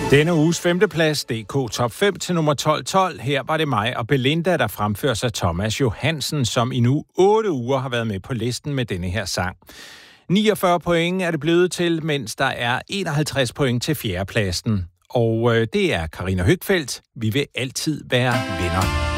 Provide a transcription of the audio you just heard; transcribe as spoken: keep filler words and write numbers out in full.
Denne uges femteplads, D K Top fem til nummer tolv tolv. Her var det mig og Belinda, der fremfører sig Thomas Johansen, som i nu otte uger har været med på listen med denne her sang. niogfyrre point er det blevet til, mens der er enoghalvtreds point til fjerdepladsen. Og øh, det er Karina Høgfeldt. Vi vil altid være venner.